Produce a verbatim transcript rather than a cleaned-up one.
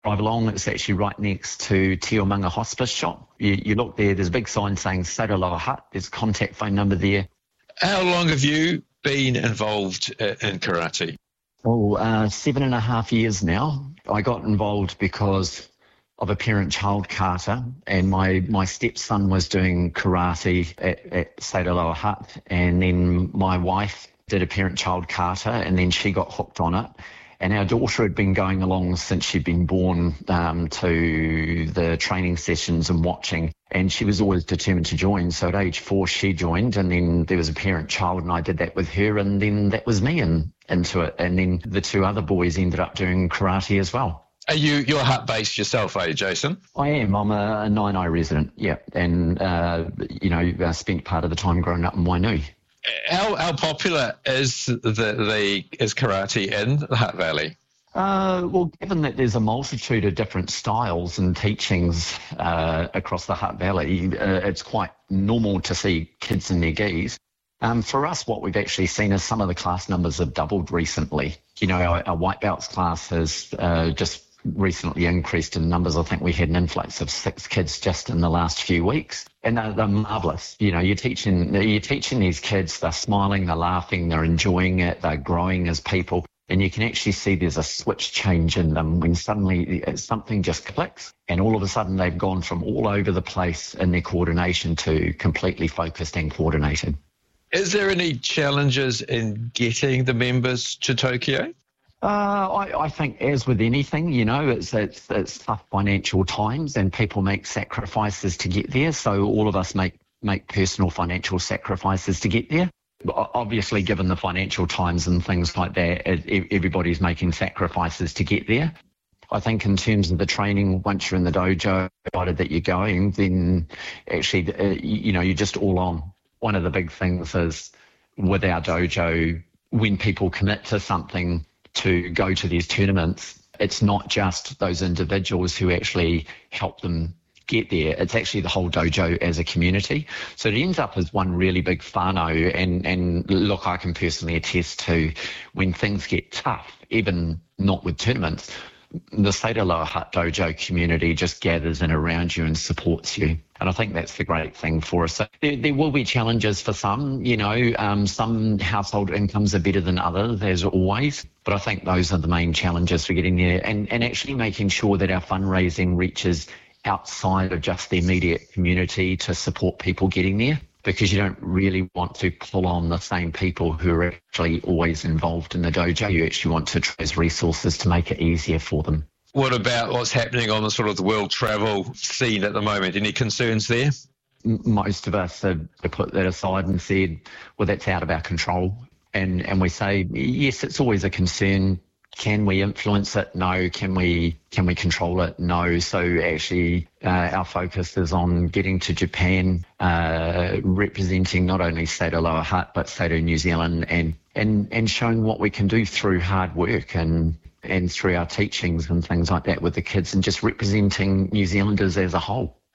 drive along, it's actually right next to Te Omanga Hospice Shop. You, you look there, there's a big sign saying Saitoloa Hut. There's a contact phone number there. How long have you been involved in karate? Oh, uh, seven and a half years now. I got involved because of a parent-child kata, and my, my stepson was doing karate at, at Saitoloa Hut, and then my wife did a parent-child kata, and then she got hooked on it. And our daughter had been going along since she'd been born um, to the training sessions and watching, and she was always determined to join. So at age four, she joined, and then there was a parent-child, and I did that with her, and then that was me in, into it. And then the two other boys ended up doing karate as well. Are you, you're Hutt-based yourself, are you, Jason? I am. I'm a, a Nainai resident, yeah, and, uh, you know, I spent part of the time growing up in Wainui. How how popular is the, the is karate in the Hutt Valley? Uh, well, given that there's a multitude of different styles and teachings uh, across the Hutt Valley, uh, it's quite normal to see kids in their gis. Um, for us, what we've actually seen is some of the class numbers have doubled recently. You know, our, our white belts class has uh, just recently increased in numbers. I think we had an influx of six kids just in the last few weeks, and they're, they're marvellous. You know, you're teaching you're teaching these kids, they're smiling, they're laughing, they're enjoying it, they're growing as people, and you can actually see there's a switch change in them when suddenly something just clicks, and all of a sudden they've gone from all over the place in their coordination to completely focused and coordinated. Is there any challenges in getting the members to Tokyo? Uh, I, I think, as with anything, you know, it's, it's it's tough financial times, and people make sacrifices to get there. So all of us make make personal financial sacrifices to get there. Obviously, given the financial times and things like that, it, everybody's making sacrifices to get there. I think in terms of the training, once you're in the dojo, provided that you're going, then actually, uh, you know, you're just all on. One of the big things is with our dojo, when people commit to something, to go to these tournaments, it's not just those individuals who actually help them get there. It's actually the whole dojo as a community. So it ends up as one really big whānau. And, and look, I can personally attest to when things get tough, even not with tournaments, the Saitoloa Hut dojo community just gathers in around you and supports you. And I think that's the great thing for us. So there, there will be challenges for some, you know, um, some household incomes are better than others, as always. But I think those are the main challenges for getting there, and, and actually making sure that our fundraising reaches outside of just the immediate community to support people getting there, because you don't really want to pull on the same people who are actually always involved in the dojo. You actually want to try those resources to make it easier for them. What about what's happening on the sort of the world travel scene at the moment? Any concerns there? Most of us have put that aside and said, well, that's out of our control. And and we say, yes, it's always a concern. Can we influence it? No. Can we can we control it? No. So actually uh, our focus is on getting to Japan, uh, representing not only Saitoloa Hut but Saito New Zealand, and, and, and showing what we can do through hard work and, and through our teachings and things like that with the kids, and just representing New Zealanders as a whole.